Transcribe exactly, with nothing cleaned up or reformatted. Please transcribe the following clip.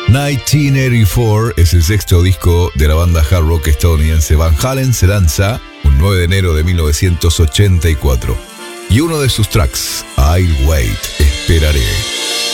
mil novecientos ochenta y cuatro es el sexto disco de la banda hard rock estadounidense Van Halen. Se lanza un nueve de enero de mil novecientos ochenta y cuatro. Y uno de sus tracks, I'll Wait, Esperaré.